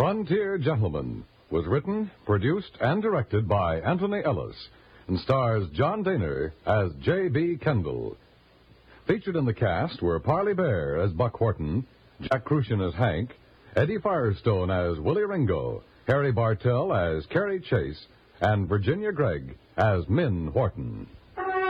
Frontier Gentleman was written, produced, and directed by Anthony Ellis and stars John Daner as J.B. Kendall. Featured in the cast were Parley Bear as Buck Horton, Jack Crucian as Hank, Eddie Firestone as Willie Ringo, Harry Bartell as Carrie Chase, and Virginia Gregg as Min Horton.